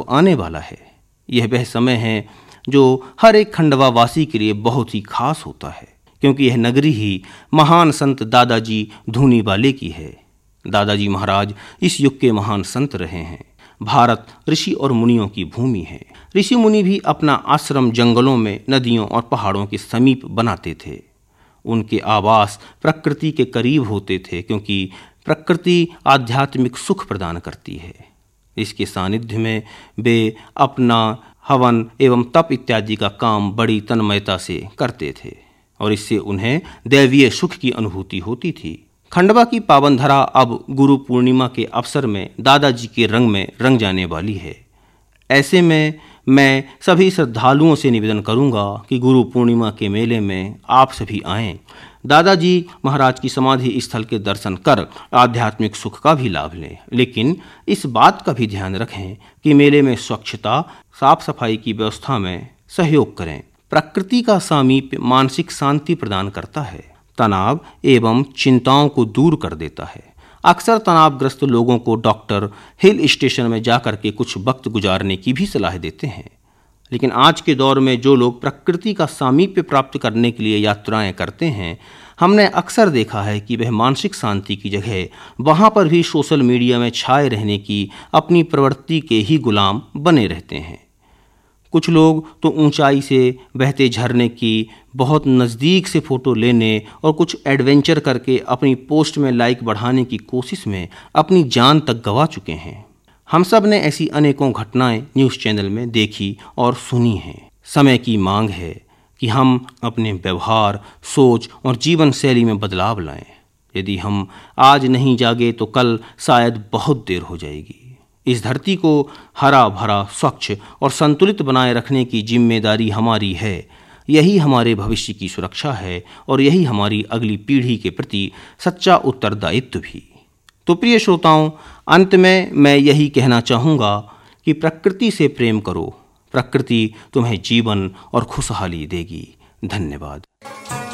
अब आने वाला है। यह वह समय है जो हर एक खंडवा वासी के लिए बहुत ही खास होता है, क्योंकि यह नगरी ही महान संत दादाजी धूनीवाले की है। दादाजी महाराज इस युग के महान संत रहे हैं। भारत ऋषि और मुनियों की भूमि है। ऋषि मुनि भी अपना आश्रम जंगलों में, नदियों और पहाड़ों के समीप बनाते थे। उनके आवास प्रकृति के करीब होते थे, क्योंकि प्रकृति आध्यात्मिक सुख प्रदान करती है। इसके सानिध्य में वे अपना हवन एवं तप इत्यादि का काम बड़ी तन्मयता से करते थे और इससे उन्हें दैवीय सुख की अनुभूति होती थी। खंडवा की पावन धरा अब गुरु पूर्णिमा के अवसर में दादाजी के रंग में रंग जाने वाली है। ऐसे में मैं सभी श्रद्धालुओं से निवेदन करूंगा कि गुरु पूर्णिमा के मेले में आप सभी आएं, दादाजी महाराज की समाधि स्थल के दर्शन कर आध्यात्मिक सुख का भी लाभ लें। लेकिन इस बात का भी ध्यान रखें कि मेले में स्वच्छता, साफ सफाई की व्यवस्था में सहयोग करें। प्रकृति का सामीप्य मानसिक शांति प्रदान करता है, तनाव एवं चिंताओं को दूर कर देता है। अक्सर तनावग्रस्त लोगों को डॉक्टर हिल स्टेशन में जाकर के कुछ वक्त गुजारने की भी सलाह देते हैं। लेकिन आज के दौर में जो लोग प्रकृति का सामीप्य प्राप्त करने के लिए यात्राएं करते हैं, हमने अक्सर देखा है कि वह मानसिक शांति की जगह वहां पर भी सोशल मीडिया में छाए रहने की अपनी प्रवृत्ति के ही गुलाम बने रहते हैं। कुछ लोग तो ऊंचाई से बहते झरने की बहुत नज़दीक से फ़ोटो लेने और कुछ एडवेंचर करके अपनी पोस्ट में लाइक बढ़ाने की कोशिश में अपनी जान तक गंवा चुके हैं। हम सब ने ऐसी अनेकों घटनाएं न्यूज़ चैनल में देखी और सुनी हैं। समय की मांग है कि हम अपने व्यवहार, सोच और जीवन शैली में बदलाव लाएं। यदि हम आज नहीं जागे तो कल शायद बहुत देर हो जाएगी। इस धरती को हरा भरा, स्वच्छ और संतुलित बनाए रखने की जिम्मेदारी हमारी है। यही हमारे भविष्य की सुरक्षा है और यही हमारी अगली पीढ़ी के प्रति सच्चा उत्तरदायित्व भी। तो प्रिय श्रोताओं, अंत में मैं यही कहना चाहूँगा कि प्रकृति से प्रेम करो। प्रकृति तुम्हें जीवन और खुशहाली देगी। धन्यवाद।